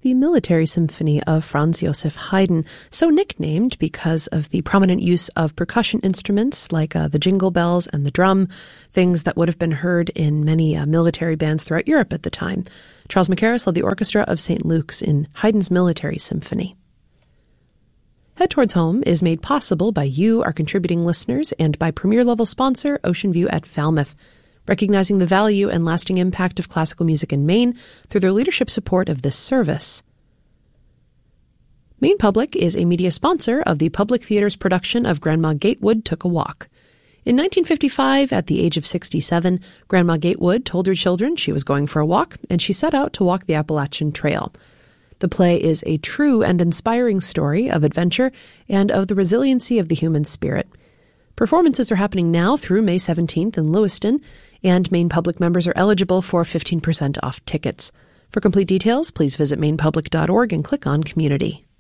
the Military Symphony of Franz Joseph Haydn, so nicknamed because of the prominent use of percussion instruments like the jingle bells and the drum, things that would have been heard in many military bands throughout Europe at the time. Charles Mackerras led the orchestra of St. Luke's in Haydn's Military Symphony. Head Towards Home is made possible by you, our contributing listeners, and by premier-level sponsor Ocean View at Falmouth, recognizing the value and lasting impact of classical music in Maine through their leadership support of this service. Maine Public is a media sponsor of the Public Theater's production of Grandma Gatewood Took a Walk. In 1955, at the age of 67, Grandma Gatewood told her children she was going for a walk, and she set out to walk the Appalachian Trail. The play is a true and inspiring story of adventure and of the resiliency of the human spirit. Performances are happening now through May 17th in Lewiston, and Maine Public members are eligible for 15% off tickets. For complete details, please visit mainepublic.org and click on Community.